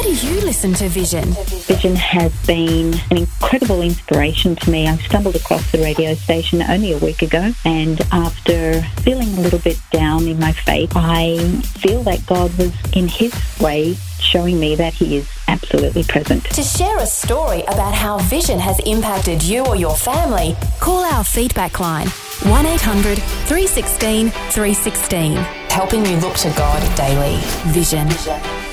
Why do you listen to Vision? Vision has been an incredible inspiration to me. I stumbled across the radio station only a week ago, and after feeling a little bit down in my faith, I feel that God was, in His way, showing me that He is absolutely present. To share a story about how Vision has impacted you or your family, call our feedback line, 1800 316 316. Helping you look to God daily. Vision.